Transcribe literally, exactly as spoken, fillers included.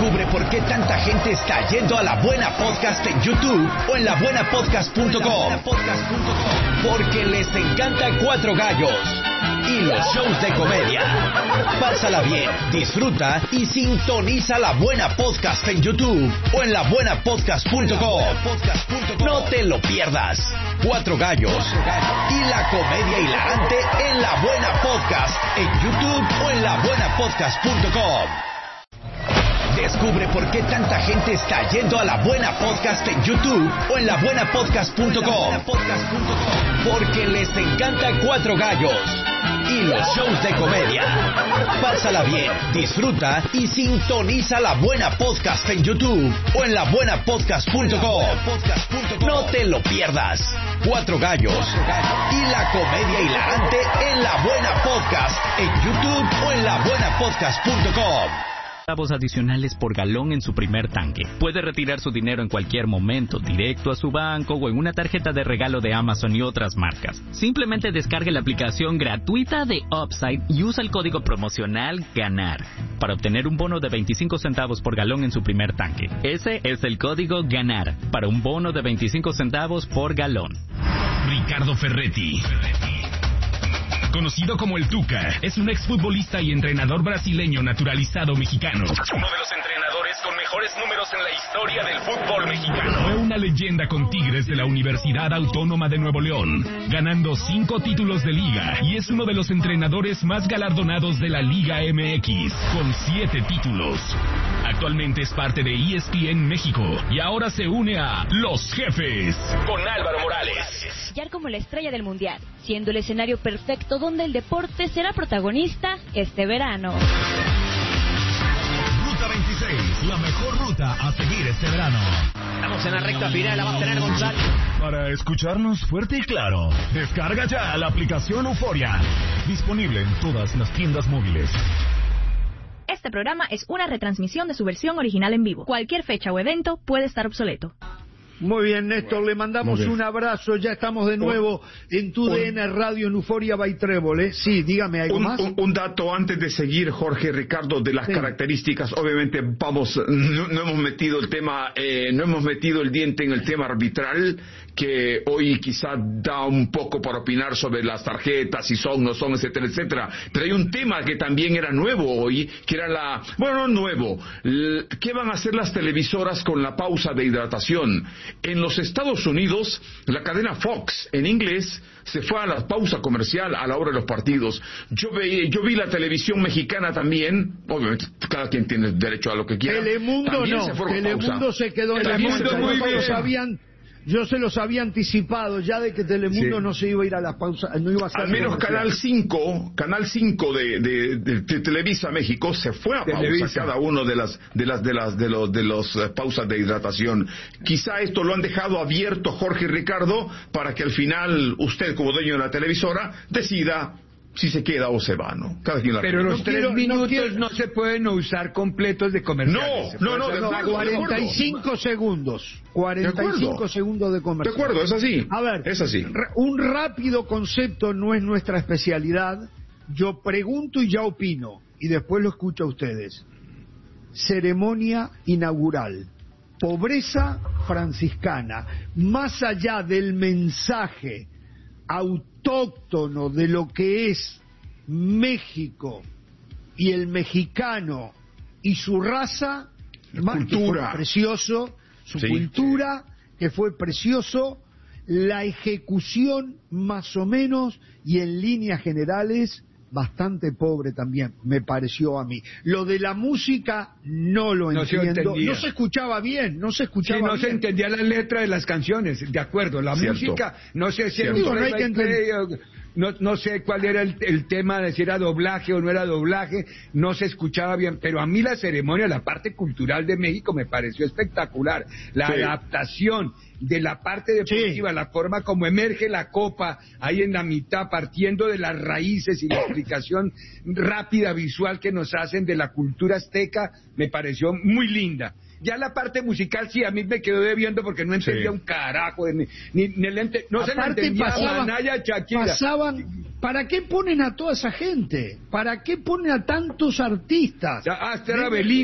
Descubre por qué tanta gente está yendo a La Buena Podcast en YouTube o en la buena podcast punto com. Porque les encanta Cuatro Gallos y los shows de comedia. Pásala bien, disfruta y sintoniza La Buena Podcast en YouTube o en la buena podcast punto com. No te lo pierdas. Cuatro Gallos y la comedia hilarante en La Buena Podcast en YouTube o en la buena podcast punto com. Descubre por qué tanta gente está yendo a La Buena Podcast en YouTube o en la buena podcast punto com. Porque les encanta Cuatro Gallos y los shows de comedia. Pásala bien, disfruta y sintoniza La Buena Podcast en YouTube o en la buena podcast punto com. No te lo pierdas. Cuatro Gallos y la comedia hilarante en La Buena Podcast en YouTube o en la buena podcast punto com. Centavos adicionales por galón en su primer tanque. Puede retirar su dinero en cualquier momento, directo a su banco o en una tarjeta de regalo de Amazon y otras marcas. Simplemente descargue la aplicación gratuita de Upside y usa el código promocional GANAR para obtener un bono de veinticinco centavos por galón en su primer tanque. Ese es el código GANAR para un bono de veinticinco centavos por galón. Ricardo Ferretti, conocido como el Tuca, es un exfutbolista y entrenador brasileño naturalizado mexicano. Uno de los entrenadores con mejores números en la historia del fútbol mexicano. Fue una leyenda con Tigres de la Universidad Autónoma de Nuevo León, ganando cinco títulos de liga, y es uno de los entrenadores más galardonados de la Liga M X, con siete títulos. Actualmente es parte de E S P N México y ahora se une a Los Jefes con Álvaro Morales. Brillar como la estrella del mundial, siendo el escenario perfecto donde el deporte será protagonista este verano. Ruta veintiséis, la mejor ruta a seguir este verano. Estamos en la recta final, la va a tener González. Para escucharnos fuerte y claro, descarga ya la aplicación Euforia, disponible en todas las tiendas móviles. Este programa es una retransmisión de su versión original en vivo. Cualquier fecha o evento puede estar obsoleto. Muy bien, Néstor, le mandamos un abrazo. Ya estamos de nuevo en tu D N Radio en Euforia by Trébol. Sí, dígame algo un, más. Un, un dato antes de seguir, Jorge, Ricardo, de las sí. características. Obviamente, vamos, no, no hemos metido el tema, eh, no hemos metido el diente en el tema arbitral, que hoy quizá da un poco para opinar sobre las tarjetas, si son, no son, etcétera, etcétera. Pero hay un tema que también era nuevo hoy, que era la, bueno, no nuevo. ¿Qué van a hacer las televisoras con la pausa de hidratación? En los Estados Unidos, la cadena Fox, en inglés, se fue a la pausa comercial a la hora de los partidos. Yo vi, yo vi la televisión mexicana también, obviamente cada quien tiene derecho a lo que quiera. Telemundo también no, se fue Telemundo pausa. se quedó en la pausa. Muy bien. Sabían. Yo se los había anticipado ya de que Telemundo sí. no se iba a ir a la pausa, no iba a ser. Al menos Canal cinco, Canal cinco de, de, de, de Televisa México se fue a pausa Televisa. Cada uno de las de las de las de los de los uh, pausas de hidratación. Quizá esto lo han dejado abierto, Jorge y Ricardo, para que al final usted, como dueño de la televisora, decida si se queda o se va, ¿no? Cada quien la Pero los no tres quiero, minutos no, quiero... no se pueden usar completos de comerciales. No, no, no, no, de cuarenta y cinco segundos. cuarenta y cinco segundos de comercial. De acuerdo, es así. A ver, es así. Un rápido concepto no es nuestra especialidad. Yo pregunto y ya opino, y después lo escucho a ustedes. Ceremonia inaugural. Pobreza franciscana. Más allá del mensaje autóctono de lo que es México y el mexicano y su raza, cultura, precioso, su sí. cultura, que fue precioso, la ejecución más o menos y en líneas generales bastante pobre también, me pareció a mí. Lo de la música no lo no entiendo, se no se escuchaba bien, no se escuchaba sí, no bien. se entendía la letra de las canciones, de acuerdo, la Cierto. música, no sé si era Digo, un no hay que entender... no, no sé cuál era el, el tema de si era doblaje o no era doblaje, no se escuchaba bien, pero a mí la ceremonia, la parte cultural de México me pareció espectacular, la sí. adaptación de la parte deportiva, sí. la forma como emerge la copa ahí en la mitad, partiendo de las raíces y la explicación rápida, visual que nos hacen de la cultura azteca, me pareció muy linda. Ya la parte musical sí, a mí me quedó debiendo porque no entendía sí. un carajo, ni, ni, ni el ente, no Aparte se le entendía pasaba, a Manaya, Shakira. Pasaban, ¿para qué ponen a toda esa gente? ¿Para qué ponen a tantos artistas? Ya, hasta era Belinda.